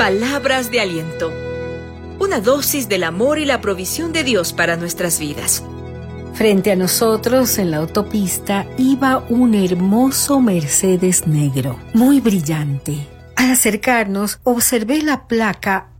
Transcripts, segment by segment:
Palabras de aliento. Una dosis del amor y la provisión de Dios para nuestras vidas. Frente a nosotros, en la autopista, iba un hermoso Mercedes negro, muy brillante. Al acercarnos, observé la placa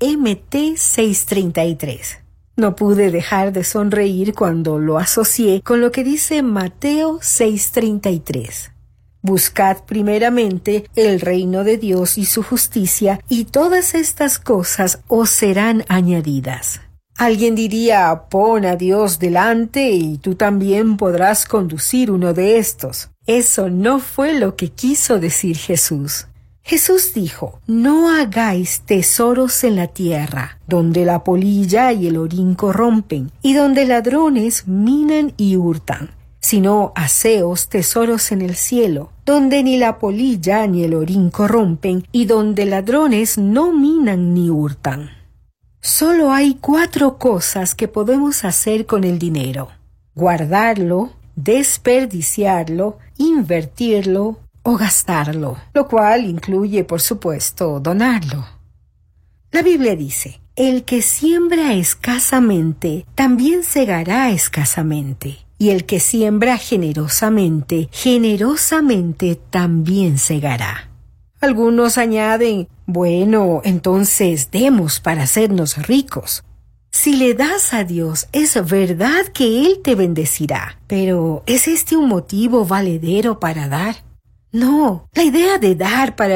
MT633. No pude dejar de sonreír cuando lo asocié con lo que dice Mateo 6:33. Buscad primeramente el reino de Dios y su justicia, y todas estas cosas os serán añadidas. Alguien diría, pon a Dios delante y tú también podrás conducir uno de estos. Eso no fue lo que quiso decir Jesús. Jesús dijo, no hagáis tesoros en la tierra, donde la polilla y el orín corrompen, y donde ladrones minan y hurtan, sino haceos tesoros en el cielo, donde ni la polilla ni el orín corrompen, y donde ladrones no minan ni hurtan. Solo hay 4 cosas que podemos hacer con el dinero: guardarlo, desperdiciarlo, invertirlo o gastarlo, lo cual incluye, por supuesto, donarlo. La Biblia dice, el que siembra escasamente, también segará escasamente, y el que siembra generosamente, generosamente también segará. Algunos añaden, bueno, entonces demos para hacernos ricos. Si le das a Dios, es verdad que Él te bendecirá, pero ¿es este un motivo valedero para dar? No, la idea de dar para